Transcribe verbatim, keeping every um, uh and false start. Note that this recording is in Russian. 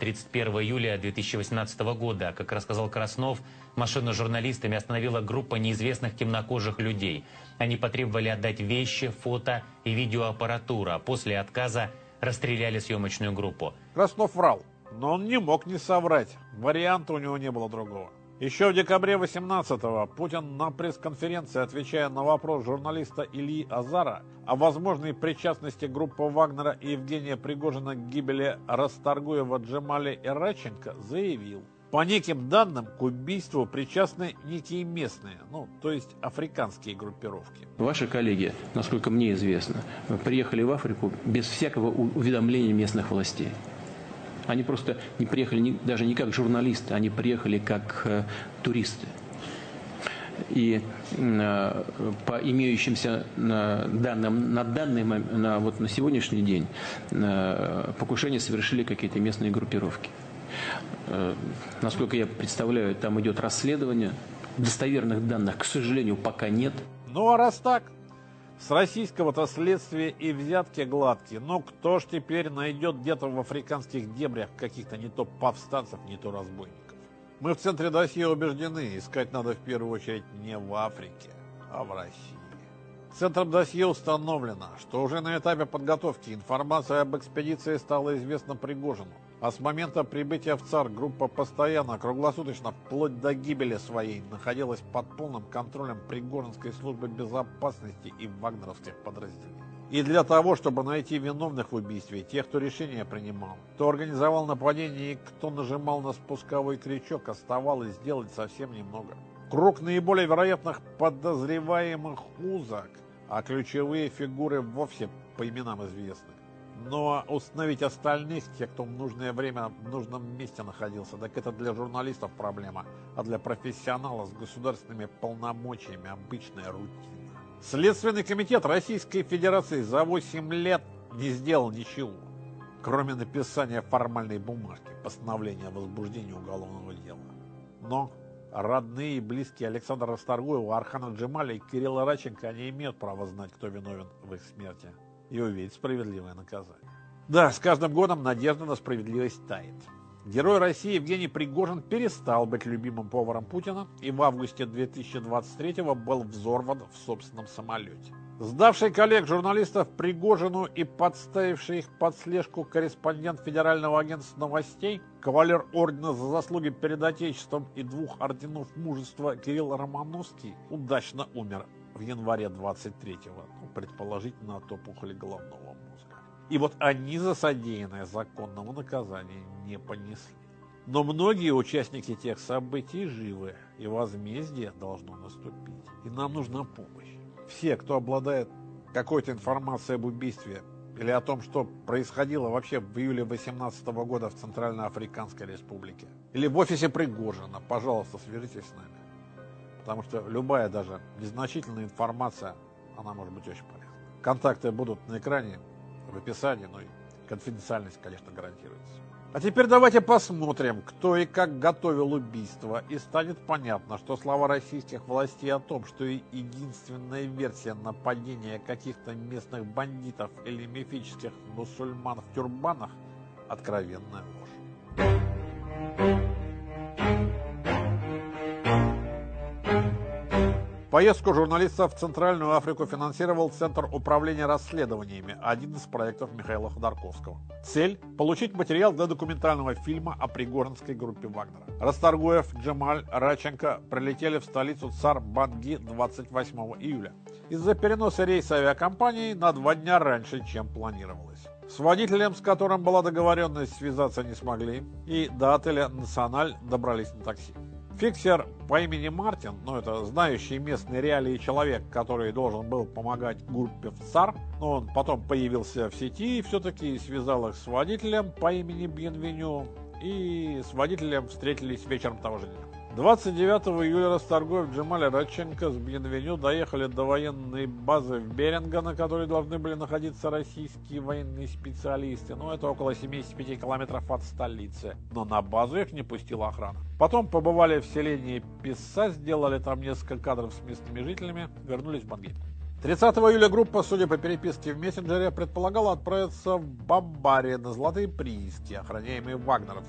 тридцать первого июля две тысячи восемнадцатого года. Как рассказал Краснов, машину с журналистами остановила группа неизвестных темнокожих людей. Они потребовали отдать вещи, фото и видеоаппаратуру, а после отказа расстреляли съемочную группу. Краснов врал, но он не мог не соврать. Варианта у него не было другого. Еще в декабре восемнадцатого Путин на пресс-конференции, отвечая на вопрос журналиста Ильи Азара о возможной причастности группы Вагнера и Евгения Пригожина к гибели Расторгуева, Джемаля и Радченко, заявил: по неким данным к убийству причастны некие местные, ну, то есть африканские группировки. Ваши коллеги, насколько мне известно, приехали в Африку без всякого уведомления местных властей. Они просто не приехали не, даже не как журналисты, они приехали как э, туристы. И э, по имеющимся э, данным на данный момент, на, вот на сегодняшний день, э, покушения совершили какие-то местные группировки. Э, насколько я представляю, там идет расследование. Достоверных данных, к сожалению, пока нет. Ну а раз так, с российского-то следствия и взятки гладкие. Но кто ж теперь найдет где-то в африканских дебрях каких-то не то повстанцев, не то разбойников? Мы в центре досье убеждены, искать надо в первую очередь не в Африке, а в России. Центром досье установлено, что уже на этапе подготовки информация об экспедиции стала известна Пригожину, а с момента прибытия в ЦАР группа постоянно, круглосуточно, вплоть до гибели своей, находилась под полным контролем Пригожинской службы безопасности и вагнеровских подразделений. И для того, чтобы найти виновных в убийстве, тех, кто решение принимал, кто организовал нападение и кто нажимал на спусковой крючок, оставалось сделать совсем немного. Круг наиболее вероятных подозреваемых узок, а ключевые фигуры вовсе по именам известны. Но установить остальных, тех, кто в нужное время в нужном месте находился, так это для журналистов проблема, а для профессионала с государственными полномочиями обычная рутина. Следственный комитет Российской Федерации за восемь лет не сделал ничего, кроме написания формальной бумажки, постановления о возбуждении уголовного дела. Но родные и близкие Александра Расторгуева, Архана Джемаля и Кирилла Радченко не имеют права знать, кто виновен в их смерти, и увидеть справедливое наказание. Да, с каждым годом надежда на справедливость тает. Герой России Евгений Пригожин перестал быть любимым поваром Путина и в августе две тысячи двадцать третьего был взорван в собственном самолете. Сдавший коллег журналистов Пригожину и подставивший их под слежку корреспондент Федерального агентства новостей, кавалер ордена за заслуги перед Отечеством и двух орденов мужества Кирилл Романовский удачно умер в январе двадцать третьего, ну, предположительно от опухоли головного мозга. И вот они за содеянное законного наказания не понесли. Но многие участники тех событий живы, и возмездие должно наступить. И нам нужна помощь. Все, кто обладает какой-то информацией об убийстве или о том, что происходило вообще в июле две тысячи восемнадцатого года в Центральноафриканской Республике, или в офисе Пригожина, пожалуйста, свяжитесь с нами. Потому что любая даже незначительная информация, она может быть очень полезна. Контакты будут на экране, в описании, ну и конфиденциальность, конечно, гарантируется. А теперь давайте посмотрим, кто и как готовил убийство, и станет понятно, что слова российских властей о том, что единственная версия нападения каких-то местных бандитов или мифических мусульман в тюрбанах – откровенная ложь. Поездку журналистов в Центральную Африку финансировал Центр управления расследованиями, один из проектов Михаила Ходорковского. Цель – получить материал для документального фильма о пригожинской группе Вагнера. Расторгуев, Джемаль, Радченко прилетели в столицу Цар-Банги двадцать восьмого июля из-за переноса рейса авиакомпании на два дня раньше, чем планировалось. С водителем, с которым была договоренность, связаться не смогли, и до отеля «Националь» добрались на такси. Фиксер по имени Мартин, ну это знающий местные реалии человек, который должен был помогать группе в ЦАР, но он потом появился в сети и все-таки связал их с водителем по имени Бьенвеню, и с водителем встретились вечером того же дня. двадцать девятого июля Расторгуев, Джемаль и Радченко с Бьенвеню доехали до военной базы в Беринга, на которой должны были находиться российские военные специалисты. Ну, это около семидесяти пяти километров от столицы. Но на базу их не пустила охрана. Потом побывали в селении Писа, сделали там несколько кадров с местными жителями, вернулись в Бангей. тридцатого июля группа, судя по переписке в мессенджере, предполагала отправиться в Бамбари на золотые прииски, охраняемые вагнеровцами.